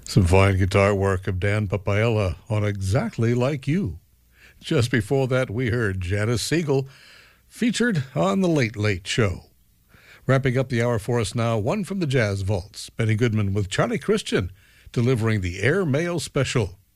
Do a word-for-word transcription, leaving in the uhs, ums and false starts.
Some fine guitar work of Dan Papaella on Exactly Like You. Just before that, we heard Janice Siegel featured on The Late Late Show. Wrapping up the hour for us now, one from the Jazz Vaults, Benny Goodman with Charlie Christian delivering the Air Mail Special.